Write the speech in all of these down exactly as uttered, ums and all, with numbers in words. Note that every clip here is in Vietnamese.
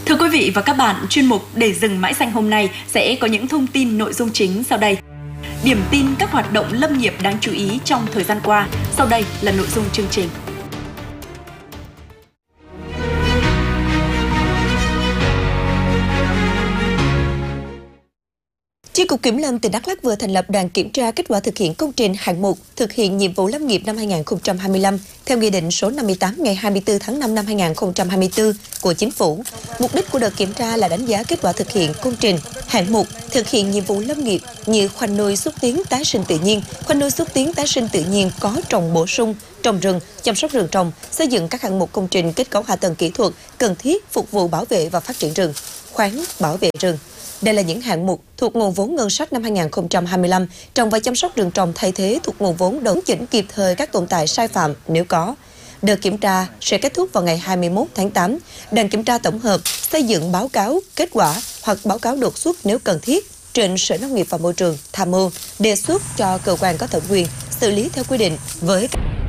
Thưa quý vị và các bạn, chuyên mục Để rừng mãi xanh hôm nay sẽ có những thông tin nội dung chính sau đây. Điểm tin các hoạt động lâm nghiệp đáng chú ý trong thời gian qua. Sau đây là nội dung chương trình. Chi cục Kiểm lâm tỉnh Đắk Lắk vừa thành lập đoàn kiểm tra kết quả thực hiện công trình hạng mục thực hiện nhiệm vụ lâm nghiệp năm hai nghìn không trăm hai mươi lăm theo Nghị định số năm mươi tám ngày hai mươi tư tháng năm năm hai nghìn không trăm hai mươi tư của Chính phủ. Mục đích của đợt kiểm tra là đánh giá kết quả thực hiện công trình hạng mục thực hiện nhiệm vụ lâm nghiệp như khoanh nuôi xúc tiến tái sinh tự nhiên, khoanh nuôi xúc tiến tái sinh tự nhiên có trồng bổ sung, trồng rừng, chăm sóc rừng trồng, xây dựng các hạng mục công trình kết cấu hạ tầng kỹ thuật cần thiết phục vụ bảo vệ và phát triển rừng, khoán bảo vệ rừng. Đây là những hạng mục thuộc nguồn vốn ngân sách năm hai nghìn không trăm hai mươi lăm, trồng và chăm sóc rừng trồng thay thế thuộc nguồn vốn đón chỉnh kịp thời các tồn tại sai phạm nếu có. Đợt kiểm tra sẽ kết thúc vào ngày hai mươi mốt tháng tám. Đoàn kiểm tra tổng hợp xây dựng báo cáo kết quả hoặc báo cáo đột xuất nếu cần thiết trên Sở Nông nghiệp và Môi trường tham mưu đề xuất cho cơ quan có thẩm quyền xử lý theo quy định với.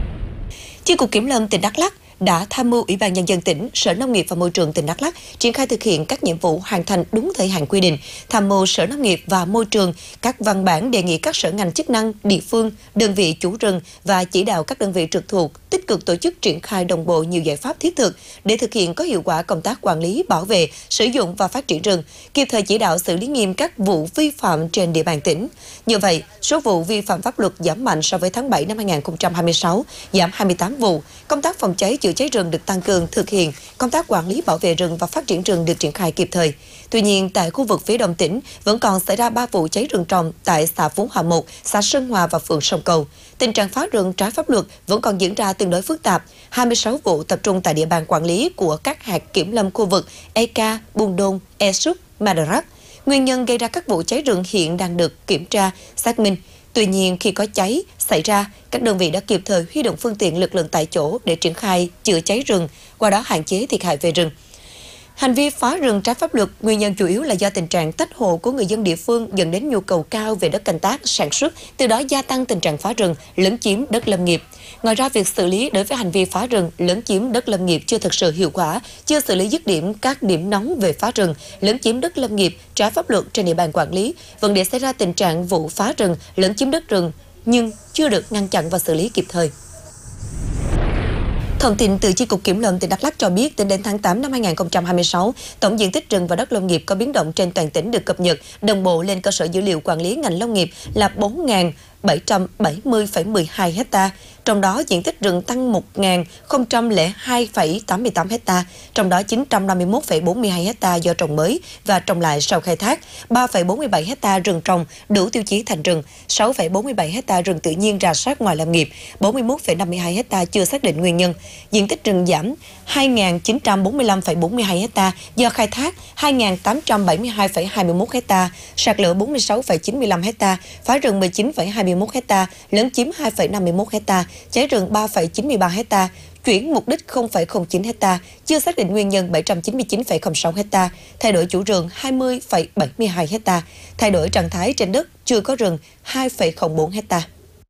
Chi cục Kiểm lâm tỉnh Đắk Lắk đã tham mưu Ủy ban Nhân dân tỉnh, Sở Nông nghiệp và Môi trường tỉnh Đắk Lắk triển khai thực hiện các nhiệm vụ hoàn thành đúng thời hạn quy định, tham mưu Sở Nông nghiệp và Môi trường các văn bản đề nghị các sở ngành chức năng, địa phương, đơn vị chủ rừng và chỉ đạo các đơn vị trực thuộc tích cực tổ chức triển khai đồng bộ nhiều giải pháp thiết thực để thực hiện có hiệu quả công tác quản lý, bảo vệ, sử dụng và phát triển rừng, kịp thời chỉ đạo xử lý nghiêm các vụ vi phạm trên địa bàn tỉnh. Như vậy, số vụ vi phạm pháp luật giảm mạnh so với tháng bảy năm hai nghìn không trăm hai mươi sáu, giảm hai mươi tám vụ. Công tác phòng cháy chữa cháy rừng được tăng cường thực hiện, công tác quản lý bảo vệ rừng và phát triển rừng được triển khai kịp thời. Tuy nhiên, tại khu vực phía đông tỉnh vẫn còn xảy ra ba vụ cháy rừng trồng tại xã Phú Hòa một, xã Sơn Hòa và phường Sông Cầu. Tình trạng phá rừng trái pháp luật vẫn còn diễn ra tương đối phức tạp. hai mươi sáu vụ tập trung tại địa bàn quản lý của các hạt kiểm lâm khu vực Eka, Buôn Đôn, E Súp, Madarak. Nguyên nhân gây ra các vụ cháy rừng hiện đang được kiểm tra, xác minh. Tuy nhiên, khi có cháy xảy ra, các đơn vị đã kịp thời huy động phương tiện lực lượng tại chỗ để triển khai chữa cháy rừng, qua đó hạn chế thiệt hại về rừng. Hành vi phá rừng trái pháp luật nguyên nhân chủ yếu là do tình trạng tách hộ của người dân địa phương dẫn đến nhu cầu cao về đất canh tác, sản xuất, từ đó gia tăng tình trạng phá rừng, lấn chiếm đất lâm nghiệp. Ngoài ra, việc xử lý đối với hành vi phá rừng, lấn chiếm đất lâm nghiệp chưa thực sự hiệu quả, chưa xử lý dứt điểm các điểm nóng về phá rừng, lấn chiếm đất lâm nghiệp trái pháp luật trên địa bàn quản lý, vẫn để xảy ra tình trạng vụ phá rừng, lấn chiếm đất rừng nhưng chưa được ngăn chặn và xử lý kịp thời. Thông tin từ Chi cục Kiểm lâm tỉnh Đắk Lắk cho biết, tính đến tháng tám năm hai nghìn không trăm hai mươi sáu, tổng diện tích rừng và đất lâm nghiệp có biến động trên toàn tỉnh được cập nhật đồng bộ lên cơ sở dữ liệu quản lý ngành lâm nghiệp là bốn nghìn bảy trăm bảy mươi phẩy mười hai ha. Trong đó, diện tích rừng tăng một nghìn không trăm lẻ hai phẩy tám mươi tám ha, trong đó chín trăm năm mươi mốt phẩy bốn mươi hai ha do trồng mới và trồng lại sau khai thác, ba phẩy bốn mươi bảy ha rừng trồng đủ tiêu chí thành rừng, sáu phẩy bốn mươi bảy ha rừng tự nhiên rà soát ngoài lâm nghiệp, bốn mươi mốt phẩy năm mươi hai ha chưa xác định nguyên nhân. Diện tích rừng giảm hai nghìn chín trăm bốn mươi lăm phẩy bốn mươi hai ha do khai thác, hai nghìn tám trăm bảy mươi hai phẩy hai mươi mốt ha, sạt lở bốn mươi sáu phẩy chín mươi lăm ha, phá rừng mười chín phẩy hai mươi mốt ha, lấn chiếm hai phẩy năm mươi mốt ha, cháy rừng ba phẩy chín mươi ba ha, chuyển mục đích không phẩy không chín ha, chưa xác định nguyên nhân bảy trăm chín mươi chín phẩy không sáu ha, thay đổi chủ rừng hai mươi phẩy bảy mươi hai ha, thay đổi trạng thái trên đất chưa có rừng hai phẩy không bốn ha.